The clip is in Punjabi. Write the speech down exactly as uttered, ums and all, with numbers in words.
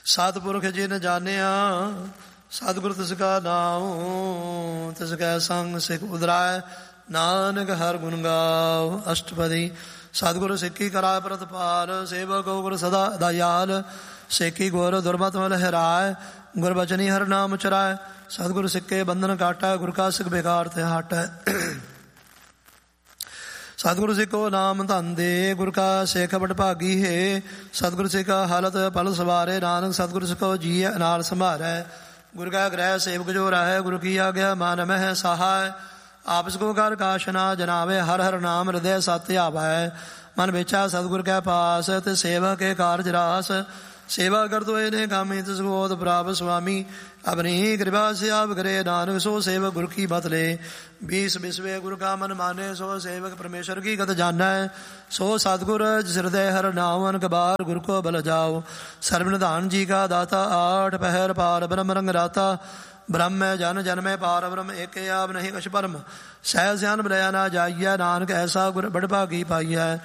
ਸਤਿਪੁਰਖ ਜਿਨ ਜਾਣਿਆ ਸਤਿਗੁਰ ਤਿਸ ਕਾ ਨਾਮ ਤਿਸ ਕੈ ਸੰਗ ਸਿਖ ਉਦਰਾਇ ਨਾਨਕ ਹਰਿ ਗੁਣ ਗਾਵ। ਅਸ਼ਟਪਦੀ। ਸਤਿਗੁਰ ਸਿੱਖੀ ਕਰਾਇ ਪ੍ਰਤਪਾਲ ਸੇਵਕ ਗੁਰ ਸਦਾ ਦਇਆਲ ਸੇਖੀ ਗੁਰ ਦੁਰਮਤਿ ਮਲ ਹਰਾਇ ਗੁਰ ਬਚਨੀ ਹਰਿ ਨਾਮ ਚਰਾਇ। ਸਤਿਗੁਰ ਸਿੱਕੇ ਬੰਧਨ ਕਾਟੈ ਗੁਰ ਕਾ ਸਿਖ ਬੇਕਾਰ ਤੇ ਹਟੈ। ਸਤਿਗੁਰ ਸਿੱਖੋ ਨਾਮ ਧਨ ਦੇ ਗੁਰ ਕਾ ਸਿੱਖ ਬੜ ਭਾਗੀ ਹੈ। ਸਤਿਗੁਰ ਸਿੱਖਾ ਹਾਲਤ ਪਲ ਸਵਾਰੇ ਨਾਨਕ ਸਤਿਗੁਰ ਸਿੱਖੋ ਜੀਅ ਨਾਲ ਸੰਭਾਰੈ। ਗੁਰ ਕਾ ਗ੍ਰਹਿ ਸੇਵਕ ਜੋ ਰਹੈ ਗੁਰ ਕੀ ਆਗਿਆ ਮਨ ਮਹਿ ਸਹਾਇ। ਆਪਸ ਕੋ ਕਰ ਕਾਸ਼ ਨਾ ਜਨਾਵੇ ਹਰ ਹਰ ਨਾਮ ਹਿਰਦੈ ਸਤਿ ਆਵੈ। ਮਨ ਵਿਚਾ ਸਤਿਗੁਰ ਕੈ ਪਾਸ ਤੇ ਸੇਵਕ ਕੇ ਕਾਰਜ ਰਾਸ। ਸੇਵਾ ਕਰ ਤੋਏ ਨੇ ਕਾਮੀ ਤਿਸ ਗੋਦ ਪ੍ਰਾਪ ਸੁਆਮੀ ਆਪਣੀ ਕਿਰਪਾ ਸੇ ਆਪ ਕਰੇ ਨਾਨਕ ਸੋ ਸੇਵਕ ਗੁਰ ਕੀ ਬਤ ਲੈ। बीस बिस्वे गुरु का मन माने सो सेवक परमेश्वर की गत जाना है। सो सतगुर जिस हृदय हर नावन कबार गुरु को बल जाओ। सर्वनिधान जी का दाता आठ पहर पार ब्रह्म रंग राता। ब्रह्म जन जन में पार ब्रह्म एक आप नहीं कछ परम। सहज ज्ञान बलया ना जाइया नानक ऐसा गुर बड़ भागी पाइया।